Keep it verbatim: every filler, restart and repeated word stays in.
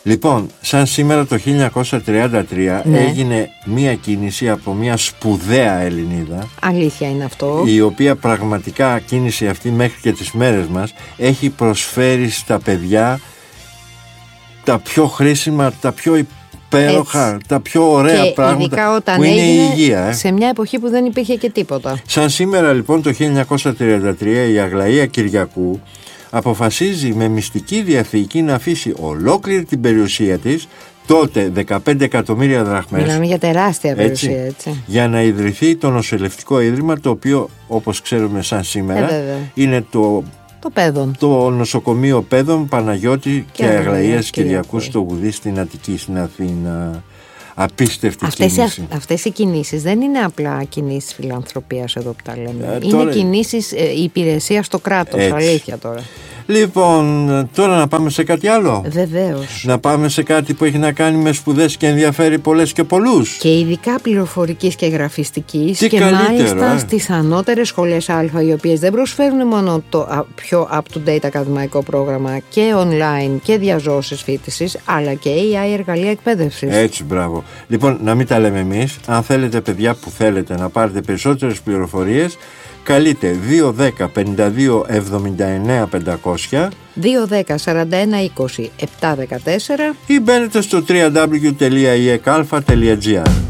Λοιπόν, σαν σήμερα το χίλια εννιακόσια τριάντα τρία ναι. έγινε μία κίνηση από μία σπουδαία Ελληνίδα. Αλήθεια είναι αυτό. Η οποία πραγματικά κίνηση αυτή μέχρι και τις μέρες μας έχει προσφέρει στα παιδιά τα πιο χρήσιμα, τα πιο υπέροχα, έτσι. Τα πιο ωραία και πράγματα που είναι η υγεία. Ε. Σε μια εποχή που δεν υπήρχε και τίποτα. Σαν σήμερα λοιπόν το χίλια εννιακόσια τριάντα τρία η Αγλαία Κυριακού αποφασίζει με μυστική διαθήκη να αφήσει ολόκληρη την περιουσία της, τότε δεκαπέντε εκατομμύρια δραχμές. Μιλάμε για τεράστια περιουσία, έτσι, έτσι. Για να ιδρυθεί το νοσηλευτικό ίδρυμα, το οποίο όπως ξέρουμε σαν σήμερα ε, είναι το, το, Πέδων. το νοσοκομείο Πέδων Παναγιώτη και, και Αγλαίας Κυριακού στο Γουδί στην Αττική, στην Αθήνα. Απίστευτη αυτές, κίνηση. Αυτές οι κινήσεις δεν είναι απλά κινήσεις φιλανθρωπίας εδώ που τα λέμε. Ε, είναι τώρα... κινήσεις ε, υπηρεσία στο κράτος. Έτσι. Αλήθεια τώρα. Λοιπόν, τώρα να πάμε σε κάτι άλλο. Βεβαίως. Να πάμε σε κάτι που έχει να κάνει με σπουδές και ενδιαφέρει πολλές και πολλούς. Και ειδικά πληροφορικής και γραφιστικής. Τι και καλύτερο, μάλιστα ε? στις ανώτερες σχολές Α, οι οποίες δεν προσφέρουν μόνο το πιο up-to-date ακαδημαϊκό πρόγραμμα και online και διαζώσεις φοιτησης, αλλά και έι άι εργαλεία εκπαίδευσης. Έτσι, μπράβο. Λοιπόν, να μην τα λέμε εμείς. Αν θέλετε, παιδιά που θέλετε να πάρετε περισσότερες πληροφορίες, καλείτε δύο δέκα πενήντα δύο εβδομήντα εννέα πεντακόσια, δύο δέκα σαράντα ένα είκοσι επτά δεκατέσσερα ή μπαίνετε στο double-u double-u double-u τελεία ι ε κ α τελεία τζι άρ.